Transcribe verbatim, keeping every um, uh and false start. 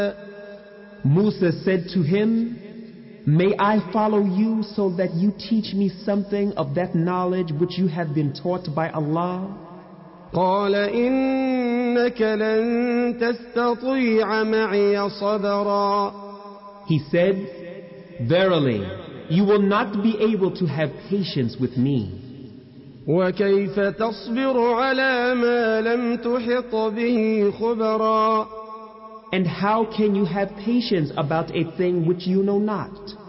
Musa said to him, "May I follow you so that you teach me something of that knowledge which you have been taught by Allah?" قال إنك لن تستطيع معي صبرا. He said, "Verily, you will not be able to have patience with me. وكيف تصبر على ما لم تحط به خبرا. And how can you have patience about a thing which you know not?"